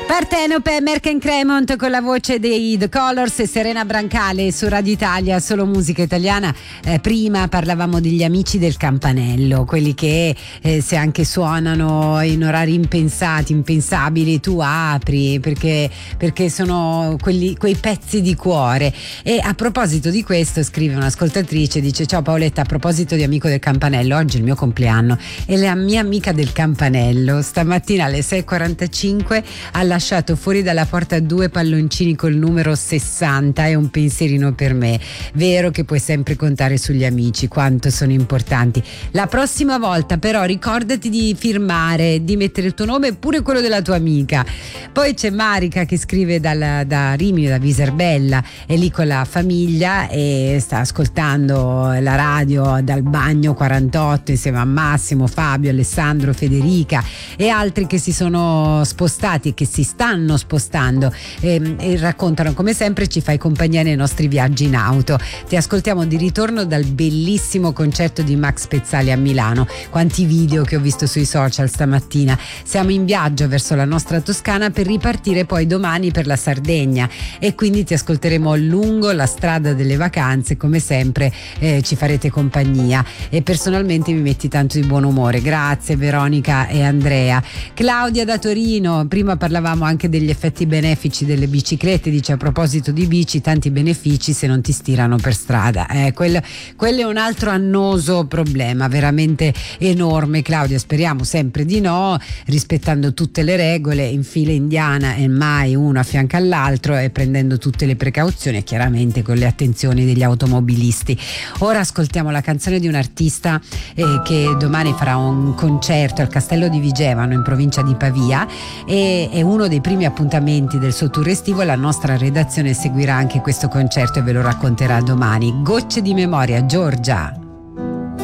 Partenope, Merck Cremont con la voce dei The Colors e Serena Brancale su Radio Italia, solo musica italiana. Prima parlavamo degli amici del campanello, quelli che se anche suonano in orari impensabili, tu apri perché sono quei pezzi di cuore. E a proposito di questo scrive un'ascoltatrice, dice: ciao Paoletta, a proposito di amico del campanello, oggi è il mio compleanno e la mia amica del campanello stamattina alle 6:45 ha lasciato fuori dalla porta 2 palloncini col numero 60 e un pensierino per me. Vero che puoi sempre contare sugli amici, quanto sono importanti. La prossima volta però ricordati di firmare, di mettere il tuo nome e pure quello della tua amica. Poi c'è Marica che scrive da Rimini, da Viserbella, è lì con la famiglia e sta ascoltando la radio dal bagno 48 insieme a Massimo, Fabio, Alessandro, Federica e altri che si sono spostati e che si stanno spostando e raccontano come sempre, ci fai compagnia nei nostri viaggi in auto. Ti ascoltiamo di ritorno dal bellissimo concerto di Max Pezzali a Milano. Quanti video che ho visto sui social stamattina. Siamo in viaggio verso la nostra Toscana per ripartire poi domani per la Sardegna e quindi ti ascolteremo lungo la strada delle vacanze, come sempre ci farete compagnia e personalmente mi metti tanto di buon umore. Grazie Veronica e Andrea. Claudia da Torino, prima parlavamo anche degli effetti benefici delle biciclette, dice: a proposito di bici, tanti benefici se non ti stirano per strada. Quello è un altro annoso problema veramente enorme, Claudia. Speriamo sempre di no, rispettando tutte le regole in fila indiana e mai uno a fianco all'altro e prendendo tutte le precauzioni e chiaramente con le attenzioni degli automobilisti. Ora ascoltiamo la canzone di un artista che domani farà un concerto al Castello di Vigevano in provincia di Pavia e è uno dei primi appuntamenti del suo tour estivo. La nostra redazione seguirà anche questo concerto e ve lo racconterà domani. Gocce di memoria, Giorgia.